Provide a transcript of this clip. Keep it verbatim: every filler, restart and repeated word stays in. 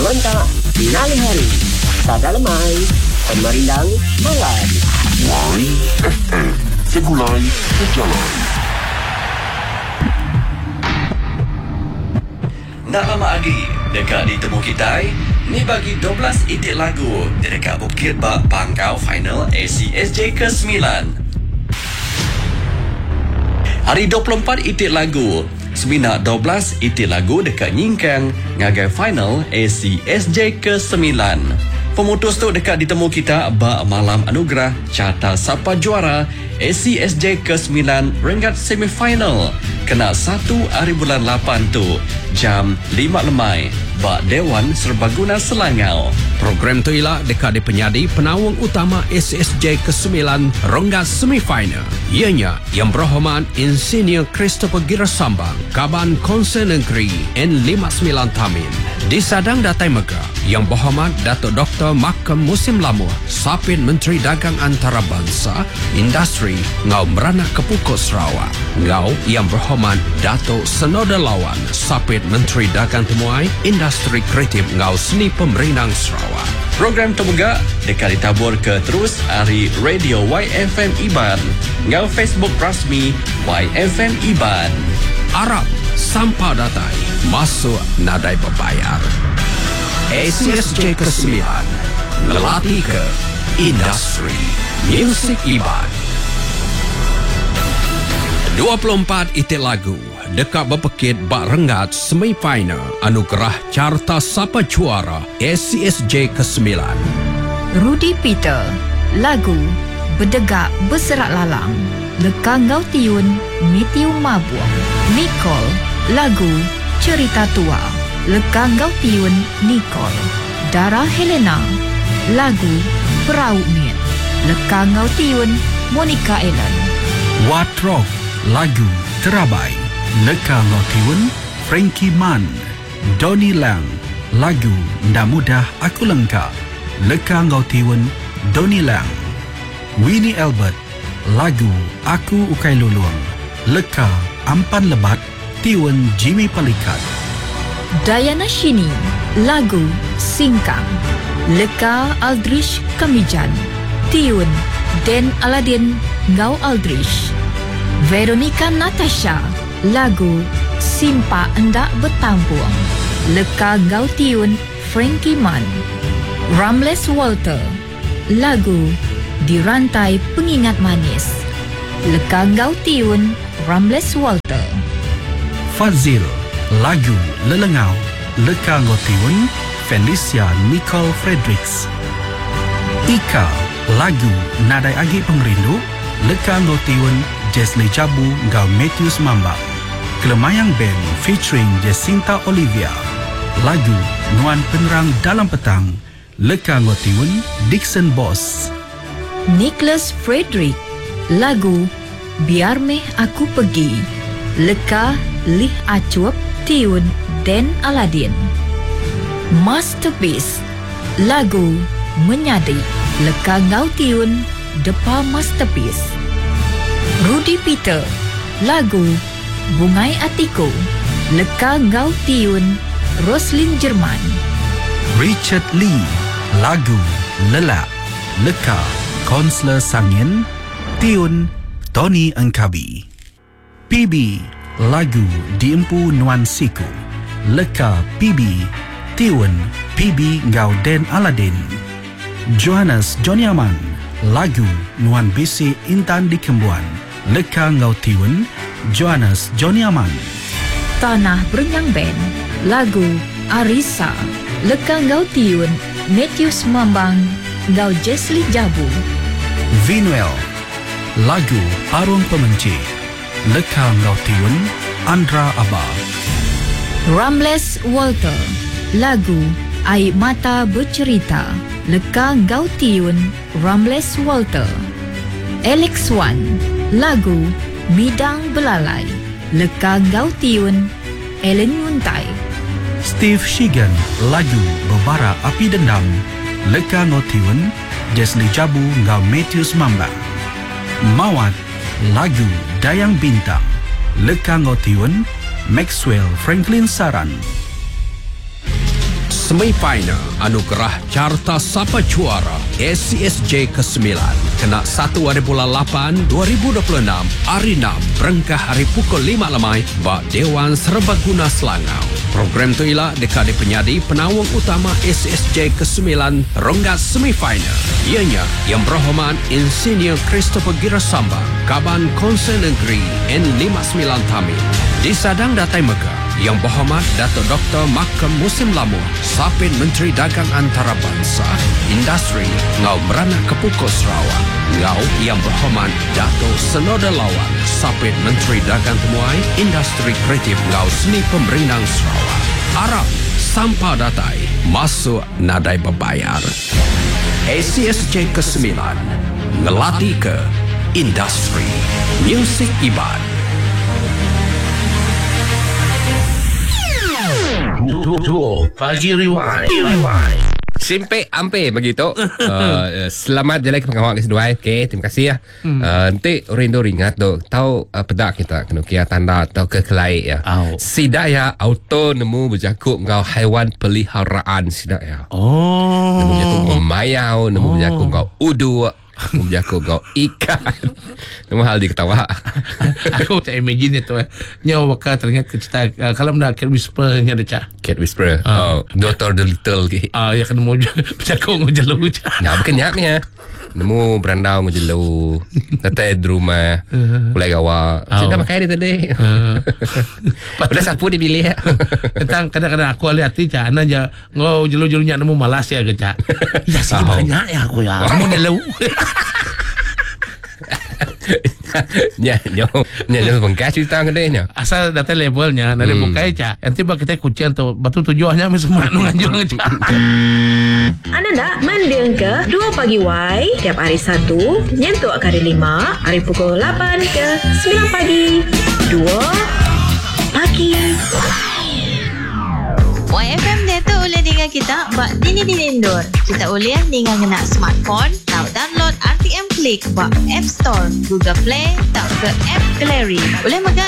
Serentak Finale Hari Sada Lemai Pemerindang Malam Y F M Segulai Berjalan. Nak lama lagi dekat ditemu kita ni bagi dua belas itik lagu dekat Bukit Bak Pangkau Final A C S J ke sembilan. Hari dua puluh empat itik lagu Semina dua belas itik lagu dekat Nyingkang ngagai final A C S J ke sembilan. Pemutus tu dekat ditemu kita bak malam anugerah carta siapa juara A C S J ke sembilan rengat semifinal kena satu hari bulan lapan tu jam lima lemai bak Dewan Serbaguna Selangau. Program tu ialah dekat di penyadi penawang utama A C S J ke sembilan rongga semifinal. Ianya yang berhormat Insinyur Christopher Girasambang, Kaban Konsen Negeri N lima puluh sembilan Tamin. Di Sadang Datai Mega yang berhormat Datuk Doktor Makam Musim Lamur, Sapit Menteri Dagang Antarabangsa, Industri Ngau Meranak Kepukut Sarawak. Ngau yang berhormat Datuk Senoda Lawan, Sapit Menteri Dagang Temuai, Industri Kreatif Ngau Seni Pemerintah Sarawak. Program terbegak dekat ditabur ke terus hari Radio Y F M Iban, ngau Facebook rasmi Y F M Iban. Arab sampah datai masuk nadai berbayar. A C S J ke sembilan ngelatih ke industri Music Iban. dua puluh empat itik lagu dekat berpekit bak rengat semifinal anugerah carta siapa juara A C S J ke sembilan. Rudy Peter, lagu Berdegak Berserak Lalang, Leka Ngau Tiun, Mitiu Mabuang. Nicole, lagu Cerita Tua, Leka Ngau Tiun, Nicole. Dara Helena, lagu Perahu Miet, Leka Ngau Tiun, Monica Ellen. Watrok, lagu Terabai, Leka Ngau Tiun, Frankie Man. Donnie Lang, lagu Nda Mudah Aku Lengkap, Leka Ngau Tiun, Donnie Lang. Winnie Albert, lagu Aku Ukai Luluang, Leka Ampan Lebat, Tiun Jimmy Palikat. Diana Shini, lagu Singkang, Leka Aldrich Kamijan, Tiun Den Aladin Ngau Aldrich. Veronica Natasha, lagu Simpa Endak Bertampuang, Leka Ngau Tiun Frankie Man. Ramles Walter, lagu Dirantai Pengingat Manis, Leka Ngau Tiun Ramles Walter. Fazil, lagu Lelengau, Leka Ngau Tiun Felicia Nicole Fredericks. Ika, lagu Nadai Agi Pengerindu, Leka Ngau Tiun Jesli Jabu Ngau Matthews Mambak. Kelemayang Band featuring Jacinta Olivia, lagu Nuan Penerang Dalam Petang, Leka Ngau Tiun Dixon Boss. Nicholas Frederick, lagu Biar Meh Aku Pergi, Leka Lih Acuap Tiun Den Aladin. Masterpiece, lagu Menyadi, Leka Ngau Tiun Depa Masterpiece. Rudy Peter, lagu Bungai Atiku, Leka Ngau Tiun Roslyn Jerman. Richard Lee, lagu Lelak, Leka Konsler Sangin, Tiun Tony Engkabi. P B, lagu Diempu Nuan Siku, Leka P B, Tiun P B Ngau Den Aladin. Johannes Joniaman, lagu Nuan Bisi Intan di Kembuan, Leka Ngau Tiun Johannes Joniaman. Tanah Berenyang Band, lagu Arisa, Leka Ngau Tiun Matthews Mambang Ngau Jesli Jabu. Vinuel, lagu Arung Pemenci, Leka Ngau Tiun Andra Abah. Ramles Walter, lagu Air Mata Bercerita, Leka Ngau Tiun Ramles Walter. Alex Wan, lagu Midang Belalai, Leka Ngau Tiun Ellen Yuntai. Steve Shigan, lagu Berbara Api Dendam, Leka Ngau Tiun Jesli Jabu Ngau Matthews Mambang. Mawat, lagu Dayang Bintang, Leka Ngau Tiun Maxwell Franklin Saran. Semifinal Anugerah Carta Sapa Juara A C S J kesembilan kena satu hari bulan lapan dua ribu dua puluh enam hari enam berengkah hari pukul lima lemai bak Dewan Serbaguna Selangau. Program tu ialah dekat penyadi penawang utama A C S J kesembilan rongga semifinal. Ianya Yang Berhormat Insinyur Christopher Girasambang, Kaban Konsen Negeri N lima puluh sembilan Tamil. Di Sadang Datai Megah, Yang Berhormat Datuk Doktor Makam Musim Lamun, Sapin Menteri Dagang Antarabangsa, Industri Ngau Merana Kepukul Sarawak. Ngau Yang Berhormat Datuk Senoda Lawan, Sapin Menteri Dagang Temuai, Industri Kreatif Ngau Seni Pemerinang Sarawak. Arab Sampah Datai masuk nadai berbayar. A C S J kesembilan ngelatih ke industri muzik Iban. Pagi Rewind. Simpe ampe begitu. uh, selamat jalan ke pengawal kedua. Okey, terima kasih ya. Hmm. Uh, nanti Rindo ingat tu, tahu uh, pedak kita kena kira tanda atau ke kelai ya. Oh. Sidaya auto nemu berjakuk ngau haiwan peliharaan sidaya. Oh. Nemu berjakuk mayau, nemu oh. berjakuk ngau udu. Menjaga kau ikan. Nama hal diketawa. Aku tak imagine itu eh. Nyawa bakal teringat cerita uh, kalau nak Cat Whisperer nya ada cak. Cat Whisperer. Uh. Oh, Doctor Dolittle ke. Ah, uh, ya kan mau berjaga ngejelu cak. Nah, bukan nyaknya. Nemu berandau ngejelu. Tete di rumah. Mulai gawa. Oh. Sudah makan dia tadi. Uh. Udah sapu dipilih ya. Tentang kadang-kadang aku lihat ti cak, ana je ngau jelu-jelunya nemu Malaysia ke cak. Ya sih oh. banyak ya aku ya. Nemu jelu. Nya nyo nya nyo bengkas cerita ke dia asal data levelnya dari hmm. bukai cak nanti bak kita kucian tu batu tujuannya semua nu nganjung cak. Anda nak mendeng ke dua pagi Y tiap hari Sabtu nyentuk ke hari lima hari pukul lapan ke sembilan pagi dua pagi Y F M dia tu boleh dengar kita bak dini dini indoor. Kita boleh dengar kena smartphone, tau download R T M Click bak App Store, Google Play, tau ke App Gallery. Boleh makan